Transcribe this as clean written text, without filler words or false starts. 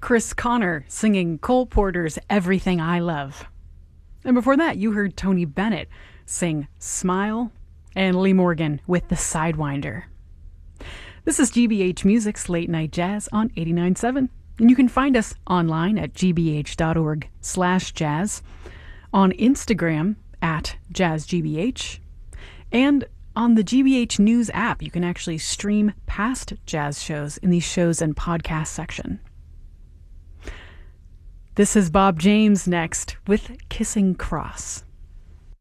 Chris Connor singing Cole Porter's Everything I Love. And before that, you heard Tony Bennett sing Smile, and Lee Morgan with The Sidewinder. This is GBH Music's Late Night Jazz on 89.7, and you can find us online at gbh.org/jazz, on Instagram at jazzgbh, and on the GBH News app. You can actually stream past jazz shows in the shows and podcast section. This is Bob James next with Kissing Cross.